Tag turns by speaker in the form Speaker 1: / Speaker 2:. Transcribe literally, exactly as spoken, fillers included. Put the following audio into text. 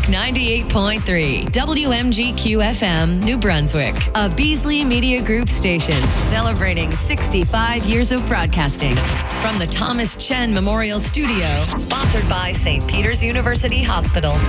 Speaker 1: Talk ninety-eight point three, W M G Q F M, New Brunswick, a Beasley Media Group station celebrating sixty-five years of broadcasting. From the Thomas Chen Memorial Studio, sponsored by Saint Peter's University Hospital.